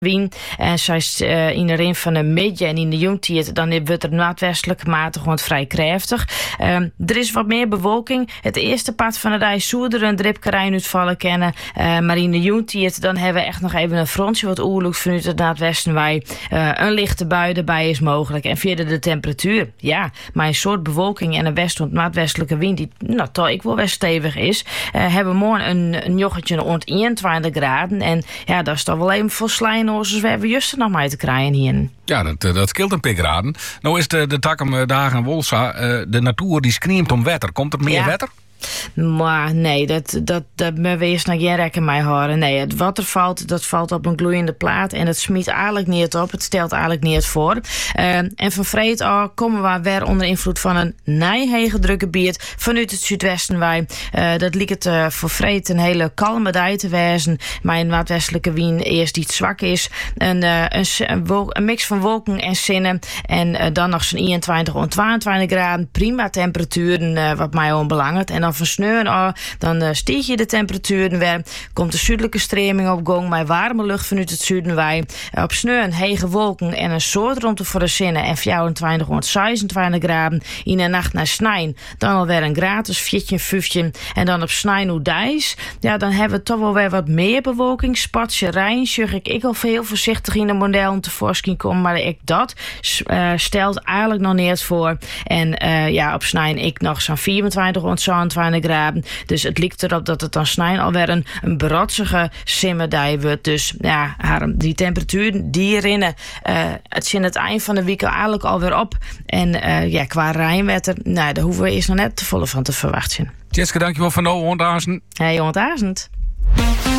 wien. En zoals in de rin van de midden en in de jongtijd, dan wordt er noordwestelijke mate gewoon vrij krachtig. Er is wat meer bewolking. Het eerste pad van de dag zoeder een dripkerijn uitvallen kennen. Maar in de jongtijd, dan hebben we echt nog even een frontje wat oerlijks vanuit het noordwesten wij. Een lichte bui erbij is mogelijk. En verder de temperatuur. Ja, maar een soort bewolking en een west- tot noordwestelijke wind die toch ik wel best stevig is. Hebben we morgen een joggetje rond 21 graden. En ja, dat is toch wel even voor slijnoors we hebben juist nog maar te krijgen hier. Ja, dat scheelt een pik graden. Nou is de takken dagen en wolsa, de natuur die screamt om wetter. Komt er meer wetter? Maar nee, dat we eerst nog geen rekken mee horen. Nee, het wat er valt, dat valt op een gloeiende plaat. En het smiet eigenlijk niet op. Het stelt eigenlijk niet voor. En van vreed komen we weer onder invloed van een nijhege drukgebied vanuit het zuidwesten wij. Dat lijkt het voor vreed een hele kalme dag te wezen. Maar een noordwestelijke wind eerst iets zwak is. Een mix van wolken en zinnen. En dan nog zo'n 21 of 22 graden. Prima temperaturen, wat mij onbelangrijk. En dan van sneeuw, dan stieg je de temperaturen weer. Komt de zuidelijke stroming op gang met warme lucht vanuit het zuiden wij. Op sneeuw hege wolken en een soort rondte voor de zinnen en 24 of 26 graden. In de nacht naar Snijn dan alweer een gratis 14, en dan op Snijn hoe dijs. Ja, dan hebben we toch wel weer wat meer bewolking. Spatje Rijn, zeg ik al veel voorzichtig in de model om te voorschijn komen, maar ik dat stelt eigenlijk nog niet voor. En op Snijn ik nog zo'n 24 of 22 graden. Dus het lijkt erop dat het dan Snijn alweer een brotsige simmerdij wordt. Dus ja, Harm, die temperatuur die rinnen, het zit het eind van de week eigenlijk alweer op. En qua Rijnwetter, daar hoeven we eerst nog net te volle van te verwachten. Tjeske, dankjewel van nou, Hondazen. Hey, Hondazen.